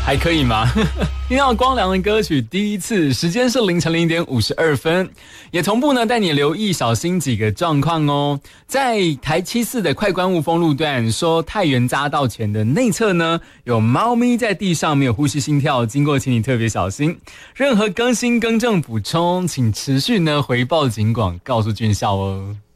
还可以吗？听到光良的歌曲第一次，时间是凌晨0点52分，也同步呢带你留意小心几个状况哦。在台74的快关雾峰路段，说太原匝道前的内侧呢，有猫咪在地上没有呼吸心跳，经过请你特别小心。任何更新更正补充，请持续呢回报警广，告诉军校哦。